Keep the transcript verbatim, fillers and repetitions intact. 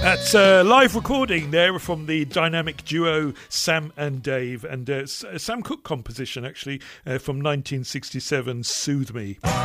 That's a live recording there from the dynamic duo Sam and Dave, and uh, Sam Cooke composition actually uh, from nineteen sixty-seven, Soothe Me.